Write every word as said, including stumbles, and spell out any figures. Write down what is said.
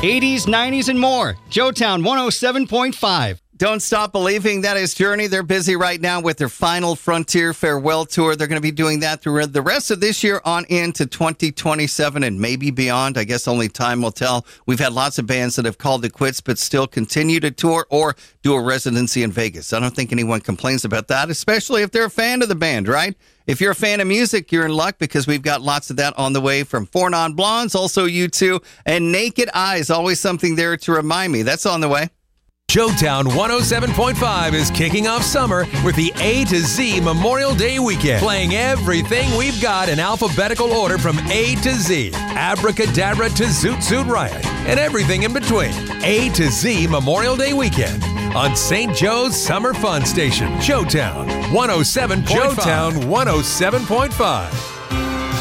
eighties, nineties, and more. Joetown one oh seven point five. Don't Stop Believing. That is Journey. They're busy right now with their final Frontier Farewell Tour. They're going to be doing that through the rest of this year on into twenty twenty-seven and maybe beyond. I guess only time will tell. We've had lots of bands that have called it quits but still continue to tour or do a residency in Vegas. I don't think anyone complains about that, especially if they're a fan of the band, right? If you're a fan of music, you're in luck because we've got lots of that on the way from Four Non Blondes, also U two, and Naked Eyes. Always something there to remind me. That's on the way. Joetown one oh seven point five is kicking off summer with the A to Z Memorial Day weekend, playing everything we've got in alphabetical order from A to Z, Abracadabra to Zoot Suit Riot, and everything in between. A to Z Memorial Day weekend on Saint Joe's Summer Fun Station. Joetown one oh seven point five. Joetown one oh seven point five.